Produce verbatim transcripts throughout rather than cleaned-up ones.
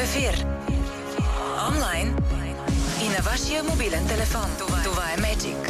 ефир. Онлайн и на вашия мобилен телефон. Това, Това е Magic.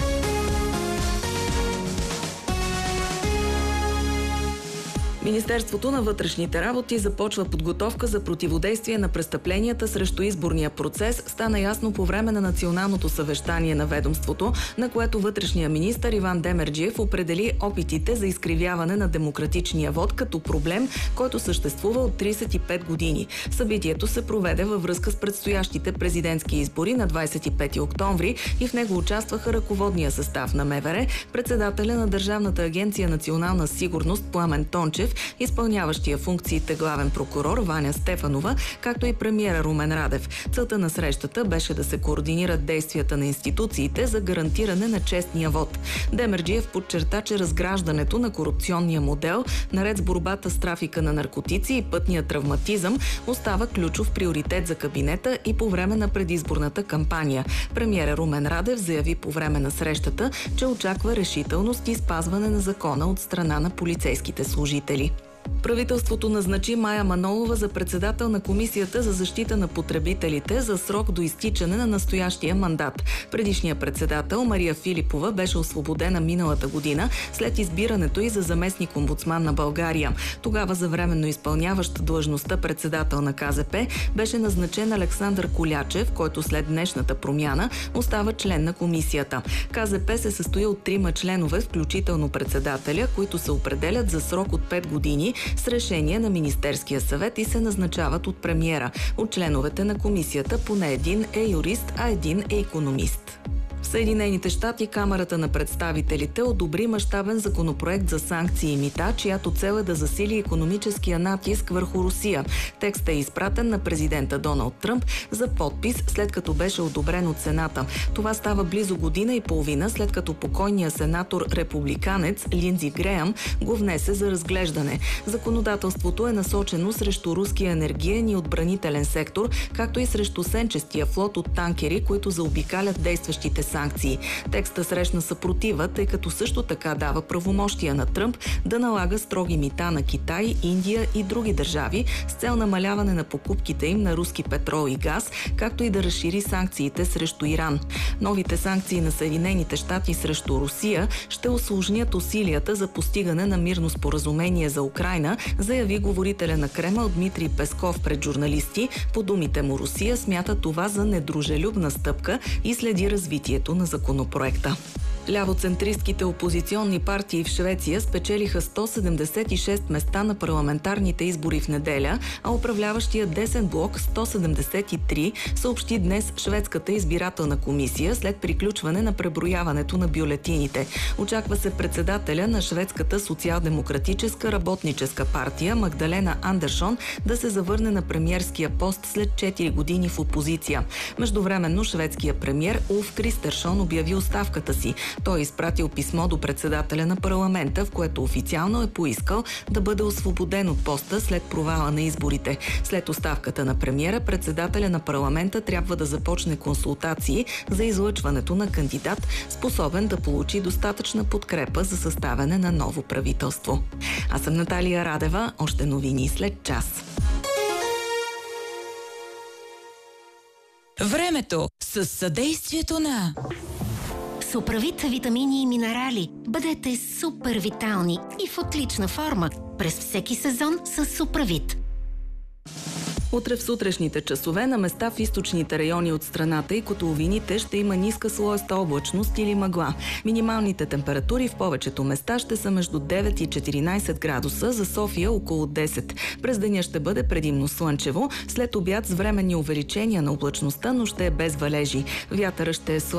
Министерството на вътрешните работи започва подготовка за противодействие на престъпленията срещу изборния процес. Стана ясно по време на националното съвещание на ведомството, на което вътрешния министър Иван Демерджиев определи опитите за изкривяване на демократичния вод като проблем, който съществува от тридесет и пет години. Събитието се проведе във връзка с предстоящите президентски избори на двадесет и пети октомври и в него участваха ръководния състав на МВР, председателя на Държавната агенция национална сигурност Пламен Тончев, изпълняващия функциите главен прокурор Ваня Стефанова, както и премиера Румен Радев. Целта на срещата беше да се координират действията на институциите за гарантиране на честния вод. Демерджиев подчерта, че разграждането на корупционния модел, наред с борбата с трафика на наркотици и пътния травматизъм, остава ключов приоритет за кабинета и по време на предизборната кампания. Премиера Румен Радев заяви по време на срещата, че очаква решителност и спазване на закона от страна на полицейските служители. Правителството назначи Мая Манолова за председател на Комисията за защита на потребителите за срок до изтичане на настоящия мандат. Предишният председател Мария Филипова беше освободена миналата година след избирането й за заместник-омбудсман на България. Тогава за временно изпълняващ длъжността председател на Ка Зе Пе беше назначен Александър Колячев, който след днешната промяна остава член на комисията. Ка Зе Пе се състои от трима членове, включително председателя, които се определят за срок от пет години с решение на Министерския съвет и се назначават от премиера. От членовете на комисията поне един е юрист, а един е икономист. В Съединените щати Камарата на представителите одобри мащабен законопроект за санкции и мита, чиято цел е да засили икономическия натиск върху Русия. Текстът е изпратен на президента Доналд Тръмп за подпис, след като беше одобрен от Сената. Това става близо година и половина, след като покойният сенатор републиканец Линдзи Греъм го внесе за разглеждане. Законодателството е насочено срещу руския енергиен и отбранителен сектор, както и срещу сенчестия флот от танкери, които заобикалят действащите санкции. Текста срещна съпротива, тъй като също така дава правомощия на Тръмп да налага строги мита на Китай, Индия и други държави с цел намаляване на покупките им на руски петрол и газ, както и да разшири санкциите срещу Иран. Новите санкции на Съединените щати срещу Русия ще усложнят усилията за постигане на мирно споразумение за Украйна, заяви говорителя на Кремъл Дмитрий Песков пред журналисти. По думите му, Русия смята това за недружелюбна стъпка и следи развитието на законопроекта. Лявоцентристските опозиционни партии в Швеция спечелиха сто седемдесет и шест места на парламентарните избори в неделя, а управляващия десен блок сто седемдесет и три, съобщи днес Шведската избирателна комисия след приключване на преброяването на бюлетините. Очаква се председателя на Шведската социал-демократическа работническа партия Магдалена Андершон да се завърне на премиерския пост след четири години в опозиция. Междувременно шведския премиер Улф Кристершон обяви оставката си. Той е изпратил писмо до председателя на парламента, в което официално е поискал да бъде освободен от поста след провала на изборите. След оставката на премиера, председателя на парламента трябва да започне консултации за излъчването на кандидат, способен да получи достатъчна подкрепа за съставяне на ново правителство. Аз съм Наталия Радева, още новини след час. Времето с съдействието на Суправит витамини и минерали. Бъдете супер витални и в отлична форма през всеки сезон с Суправит. Утре в сутрешните часове на места в източните райони от страната и котловините ще има ниска слоеста облачност или мъгла. Минималните температури в повечето места ще са между девет и четиринадесет градуса, за София около десет. През деня ще бъде предимно слънчево, след обяд с временни увеличения на облачността, но ще е без валежи. Вятъра ще е слаб